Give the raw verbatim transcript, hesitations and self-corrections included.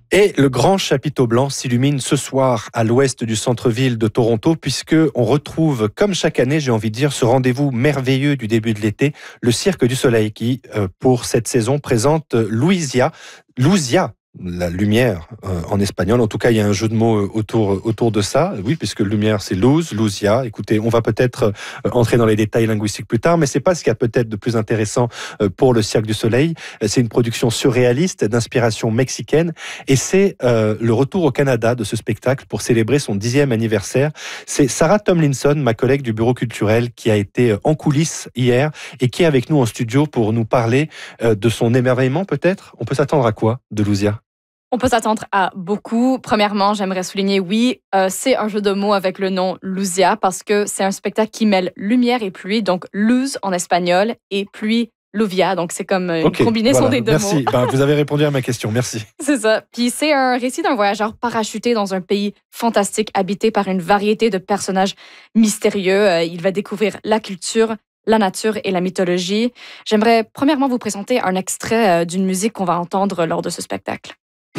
Et le grand chapiteau blanc s'illumine ce soir à l'ouest du centre-ville de Toronto, puisque on retrouve, comme chaque année, j'ai envie de dire, ce rendez-vous merveilleux du début de l'été, le Cirque du Soleil, qui, euh, pour cette saison, présente Louisia, Luzia, la lumière euh, en espagnol. En tout cas, il y a un jeu de mots autour autour de ça. Oui, puisque lumière, c'est luz, Luzia. Écoutez, on va peut-être euh, entrer dans les détails linguistiques plus tard, mais c'est pas ce qu'il y a peut-être de plus intéressant euh, pour le Cirque du Soleil. C'est une production surréaliste d'inspiration mexicaine, et c'est euh, le retour au Canada de ce spectacle pour célébrer son dixième anniversaire. C'est Sarah Tomlinson, ma collègue du bureau culturel, qui a été en coulisses hier et qui est avec nous en studio pour nous parler euh, de son émerveillement. Peut-être, on peut s'attendre à quoi de Luzia? On peut s'attendre à beaucoup. Premièrement, j'aimerais souligner, oui, euh, c'est un jeu de mots avec le nom Luzia parce que c'est un spectacle qui mêle lumière et pluie, donc luz en espagnol et pluie, lluvia, donc c'est comme une okay, combinaison voilà, des deux merci. mots. Ben, vous avez répondu à ma question, merci. C'est ça. Puis c'est un récit d'un voyageur parachuté dans un pays fantastique habité par une variété de personnages mystérieux. Euh, il va découvrir la culture, la nature et la mythologie. J'aimerais premièrement vous présenter un extrait euh, d'une musique qu'on va entendre lors de ce spectacle.